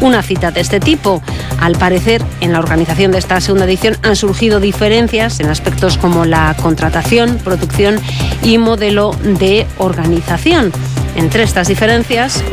una cita de este tipo. Al parecer, en la organización de esta segunda edición han surgido diferencias en aspectos como la contratación, producción y modelo de organización. Entre estas diferencias,